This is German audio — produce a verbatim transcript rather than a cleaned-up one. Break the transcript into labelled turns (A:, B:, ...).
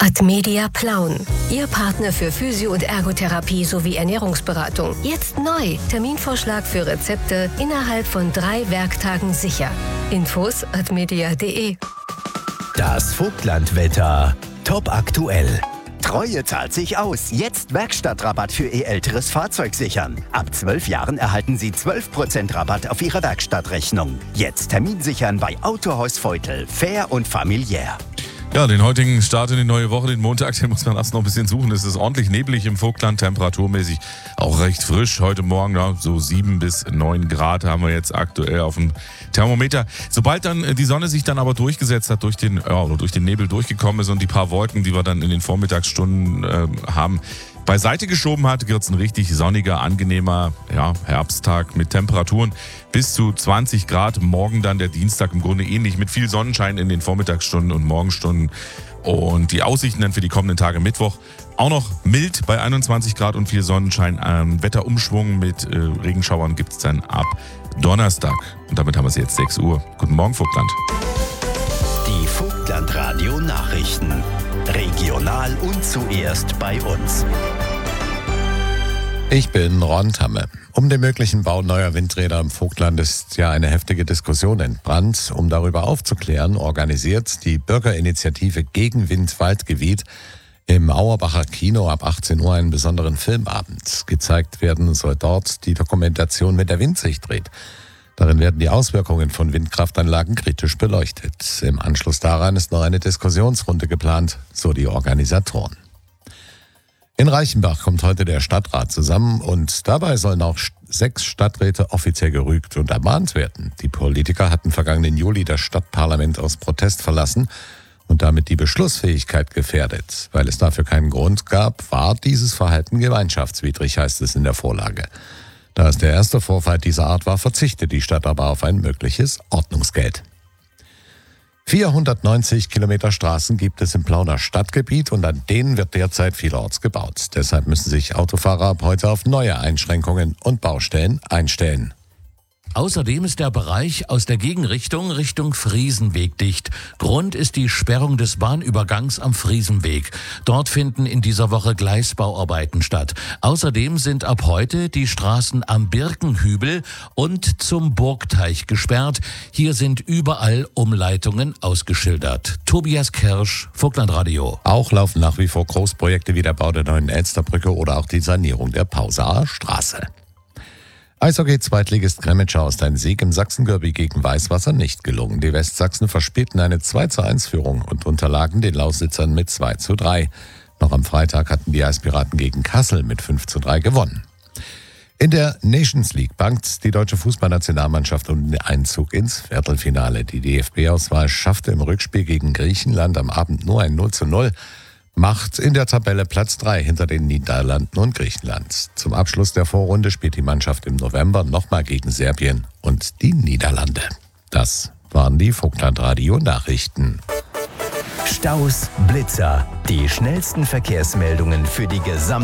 A: Admedia Plauen. Ihr Partner für Physio- und Ergotherapie sowie Ernährungsberatung. Jetzt neu. Terminvorschlag für Rezepte innerhalb von drei Werktagen sicher. Infos admedia punkt de.
B: Das Vogtlandwetter. Top aktuell. Treue zahlt sich aus. Jetzt Werkstattrabatt für Ihr älteres Fahrzeug sichern. Ab zwölf Jahren erhalten Sie zwölf Prozent Rabatt auf Ihre Werkstattrechnung. Jetzt Termin sichern bei Autohaus Veutel. Fair und familiär.
C: Ja, den heutigen Start in die neue Woche, den Montag, den muss man erst noch ein bisschen suchen. Es ist ordentlich neblig im Vogtland, temperaturmäßig auch recht frisch. Heute Morgen ja, so sieben bis neun Grad haben wir jetzt aktuell auf dem Thermometer. Sobald dann die Sonne sich dann aber durchgesetzt hat, durch den, ja, durch den Nebel durchgekommen ist und die paar Wolken, die wir dann in den Vormittagsstunden äh, haben, beiseite geschoben hat, wird es ein richtig sonniger, angenehmer ja, Herbsttag mit Temperaturen bis zu zwanzig Grad. Morgen dann der Dienstag im Grunde ähnlich mit viel Sonnenschein in den Vormittagsstunden und Morgenstunden. Und die Aussichten dann für die kommenden Tage Mittwoch auch noch mild bei einundzwanzig Grad und viel Sonnenschein. Ähm, Wetterumschwung mit äh, Regenschauern gibt es dann ab Donnerstag. Und damit haben wir es jetzt sechs Uhr. Guten Morgen, Vogtland.
B: Die Vogtland-Radio-Nachrichten. Regional und zuerst bei uns.
D: Ich bin Ron Tamme. Um den möglichen Bau neuer Windräder im Vogtland ist ja eine heftige Diskussion entbrannt. Um darüber aufzuklären, organisiert die Bürgerinitiative gegen Wind-Waldgebiet im Auerbacher Kino ab achtzehn Uhr einen besonderen Filmabend. Gezeigt werden soll dort die Dokumentation Mit der Wind sich dreht. Darin werden die Auswirkungen von Windkraftanlagen kritisch beleuchtet. Im Anschluss daran ist noch eine Diskussionsrunde geplant, so die Organisatoren. In Reichenbach kommt heute der Stadtrat zusammen und dabei sollen auch sechs Stadträte offiziell gerügt und ermahnt werden. Die Politiker hatten vergangenen Juli das Stadtparlament aus Protest verlassen und damit die Beschlussfähigkeit gefährdet. Weil es dafür keinen Grund gab, war dieses Verhalten gemeinschaftswidrig, heißt es in der Vorlage. Da es der erste Vorfall dieser Art war, verzichtet die Stadt aber auf ein mögliches Ordnungsgeld. vierhundertneunzig Kilometer Straßen gibt es im Plauner Stadtgebiet und an denen wird derzeit vielerorts gebaut. Deshalb müssen sich Autofahrer ab heute auf neue Einschränkungen und Baustellen einstellen.
E: Außerdem ist der Bereich aus der Gegenrichtung Richtung Friesenweg dicht. Grund ist die Sperrung des Bahnübergangs am Friesenweg. Dort finden in dieser Woche Gleisbauarbeiten statt. Außerdem sind ab heute die Straßen am Birkenhübel und zum Burgteich gesperrt. Hier sind überall Umleitungen ausgeschildert. Tobias Kirsch, Vogtlandradio.
D: Auch laufen nach wie vor Großprojekte wie der Bau der neuen Elsterbrücke oder auch die Sanierung der Pausaer Straße. Eishockey-Zweitligist Kremitscher ist ein Sieg im Sachsen-Derby gegen Weißwasser nicht gelungen. Die Westsachsen verspielten eine zwei zu eins Führung und unterlagen den Lausitzern mit zwei zu drei. Noch am Freitag hatten die Eispiraten gegen Kassel mit fünf zu drei gewonnen. In der Nations League bangt die deutsche Fußballnationalmannschaft um den Einzug ins Viertelfinale. Die D F B-Auswahl schaffte im Rückspiel gegen Griechenland am Abend nur ein null zu null. Macht in der Tabelle Platz drei hinter den Niederlanden und Griechenland. Zum Abschluss der Vorrunde spielt die Mannschaft im November nochmal gegen Serbien und die Niederlande. Das waren die Vogtlandradio-Nachrichten.
B: Staus, Blitzer, die schnellsten Verkehrsmeldungen für die gesamte